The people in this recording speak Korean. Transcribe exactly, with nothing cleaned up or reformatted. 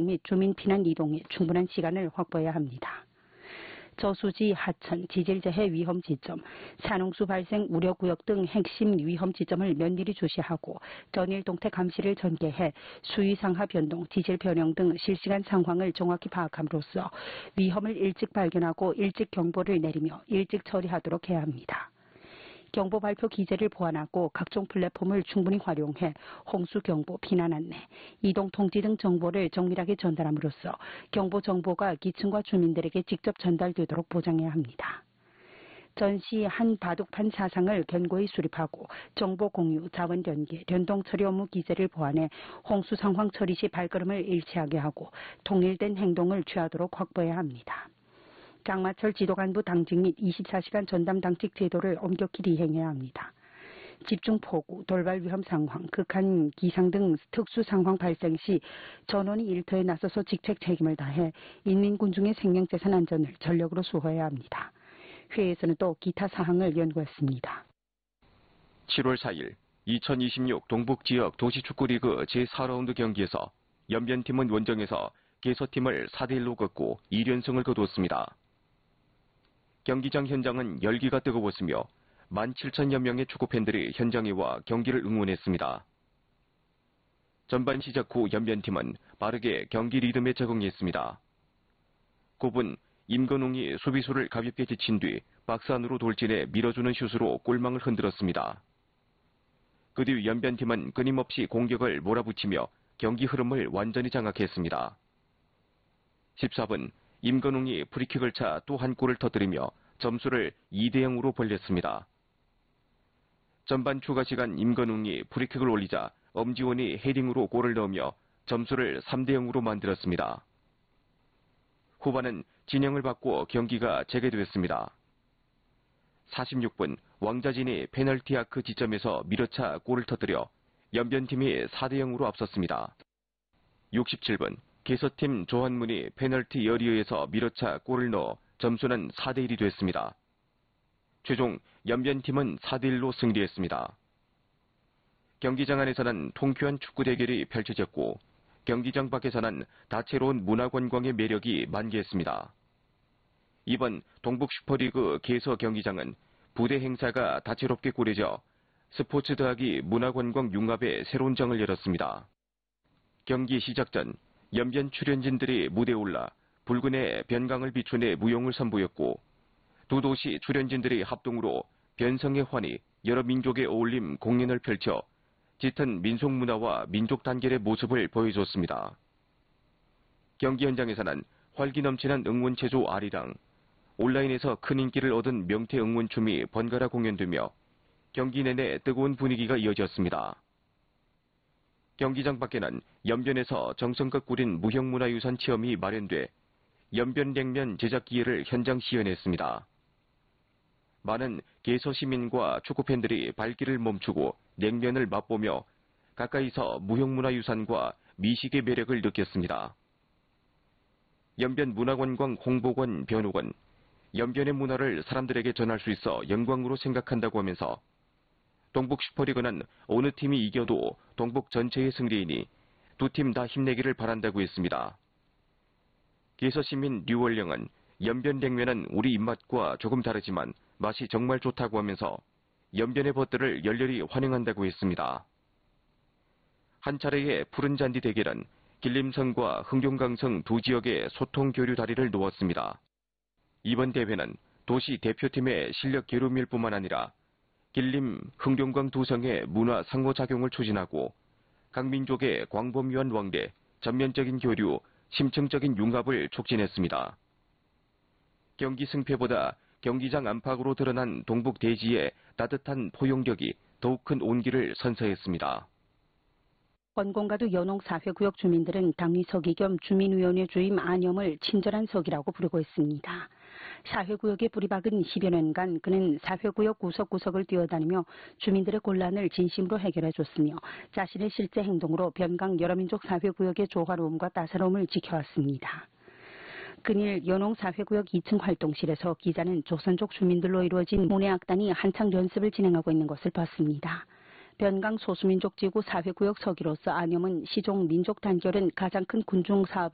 및 주민 피난 이동에 충분한 시간을 확보해야 합니다. 저수지, 하천, 지질재해 위험 지점, 산홍수 발생 우려구역 등 핵심 위험 지점을 면밀히 주시하고 전일 동태 감시를 전개해 수위 상하 변동, 지질 변형 등 실시간 상황을 정확히 파악함으로써 위험을 일찍 발견하고 일찍 경보를 내리며 일찍 처리하도록 해야 합니다. 경보 발표 기재를 보완하고 각종 플랫폼을 충분히 활용해 홍수 경보, 피난 안내, 이동 통지 등 정보를 정밀하게 전달함으로써 경보 정보가 기층과 주민들에게 직접 전달되도록 보장해야 합니다. 전시 한 바둑판 사상을 견고히 수립하고 정보 공유, 자원 연계, 연동 처리 업무 기재를 보완해 홍수 상황 처리 시 발걸음을 일치하게 하고 통일된 행동을 취하도록 확보해야 합니다. 장마철 지도간부 당직 및 이십사 시간 전담 당직 제도를 엄격히 이행해야 합니다. 집중 폭우, 돌발 위험 상황, 극한 기상 등 특수 상황 발생 시 전원이 일터에 나서서 직책 책임을 다해 인민군중의 생명재산 안전을 전력으로 수호해야 합니다. 회의에서는 또 기타 사항을 연구했습니다. 칠월 사일 이천이십육 동북지역 도시축구리그 제사 라운드 경기에서 연변팀은 원정에서 개서팀을 사 대 일로 꺾고 이 연승을 거두었습니다. 경기장 현장은 열기가 뜨거웠으며 만 칠천여 명의 축구팬들이 현장에 와 경기를 응원했습니다. 전반 시작 후 연변팀은 빠르게 경기 리듬에 적응했습니다. 구 분 임건웅이 수비수를 가볍게 지친 뒤 박스 안으로 돌진해 밀어주는 슛으로 골망을 흔들었습니다. 그 뒤 연변팀은 끊임없이 공격을 몰아붙이며 경기 흐름을 완전히 장악했습니다. 십사 분 임건웅이 프리킥을 차 또 한 골을 터뜨리며 점수를 이 대 영으로 벌렸습니다. 전반 추가 시간 임건웅이 프리킥을 올리자 엄지원이 헤딩으로 골을 넣으며 점수를 삼 대 영으로 만들었습니다. 후반은 진영을 바꿔 경기가 재개됐습니다. 사십육 분 왕자진이 페널티 아크 지점에서 밀어차 골을 터뜨려 연변팀이 사 대 영으로 앞섰습니다. 육십칠 분 개서팀 조한문이 페널티 여리에서 밀어차 골을 넣어 점수는 사 대 일이 됐습니다. 최종 연변팀은 사 대 일로 승리했습니다. 경기장 안에서는 통쾌한 축구 대결이 펼쳐졌고 경기장 밖에서는 다채로운 문화관광의 매력이 만개했습니다. 이번 동북 슈퍼리그 개서 경기장은 부대 행사가 다채롭게 꾸려져 스포츠 더하기 문화관광 융합의 새로운 장을 열었습니다. 경기 시작 전 연변 출연진들이 무대에 올라 붉은의 변강을 비추내 무용을 선보였고 두 도시 출연진들이 합동으로 변성의 환희, 여러 민족의 어울림 공연을 펼쳐 짙은 민속 문화와 민족 단결의 모습을 보여줬습니다. 경기 현장에서는 활기 넘치는 응원체조 아리랑, 온라인에서 큰 인기를 얻은 명태 응원춤이 번갈아 공연되며 경기 내내 뜨거운 분위기가 이어졌습니다. 경기장 밖에는 연변에서 정성껏 꾸린 무형문화유산 체험이 마련돼 연변냉면 제작 기회를 현장 시연했습니다. 많은 개서 시민과 축구팬들이 발길을 멈추고 냉면을 맛보며 가까이서 무형문화유산과 미식의 매력을 느꼈습니다. 연변 문화관광 홍보관 변호관, 연변의 문화를 사람들에게 전할 수 있어 영광으로 생각한다고 하면서 동북 슈퍼리그는 어느 팀이 이겨도 동북 전체의 승리이니 두 팀 다 힘내기를 바란다고 했습니다. 개서 시민 류월령은 연변냉면은 우리 입맛과 조금 다르지만 맛이 정말 좋다고 하면서 연변의 벗들을 열렬히 환영한다고 했습니다. 한 차례의 푸른 잔디 대결은 길림성과 흥룡강성 두 지역의 소통 교류 다리를 놓았습니다. 이번 대회는 도시 대표팀의 실력 겨루미일 뿐만 아니라 길림, 흥룡강 두 성의 문화 상호작용을 추진하고 각 민족의 광범위한 왕래, 전면적인 교류, 심층적인 융합을 촉진했습니다. 경기 승패보다 경기장 안팎으로 드러난 동북 대지의 따뜻한 포용력이 더욱 큰 온기를 선사했습니다. 원공가두 연홍사회구역 주민들은 당위서기 겸 주민위원회 주임 안염을 친절한 서기라고 부르고 있습니다. 사회구역에 뿌리 박은 십여 년간 그는 사회구역 구석구석을 뛰어다니며 주민들의 곤란을 진심으로 해결해줬으며 자신의 실제 행동으로 변강 여러민족 사회구역의 조화로움과 따사로움을 지켜왔습니다. 그일 연홍사회구역 이 층 활동실에서 기자는 조선족 주민들로 이루어진 문해악단이 한창 연습을 진행하고 있는 것을 봤습니다. 변강 소수민족 지구 사회구역 서기로서 안염은 시종 민족 단결은 가장 큰 군중 사업